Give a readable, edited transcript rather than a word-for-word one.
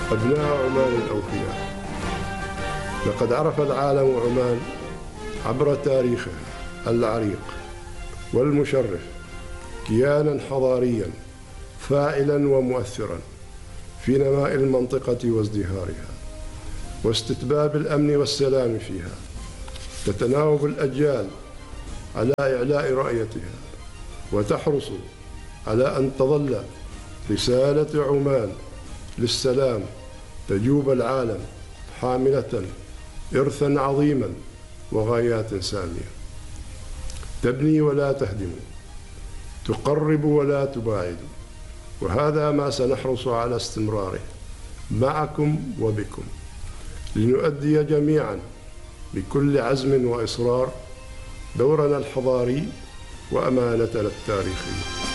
أبناء عمان الأوفياء، لقد عرف العالم عمان عبر تاريخها العريق والمشرف كيانا حضاريا فاعلا ومؤثرا في نماء المنطقة وازدهارها واستتباب الأمن والسلام فيها، تتناوب الأجيال على إعلاء رؤيتها وتحرص على أن تظل رسالة عمان للسلام تجوب العالم حاملة إرثاً عظيماً وغايات سامية، تبني ولا تهدم، تقرب ولا تباعد، وهذا ما سنحرص على استمراره معكم وبكم لنؤدي جميعاً بكل عزم وإصرار دورنا الحضاري وأمانتنا التاريخية.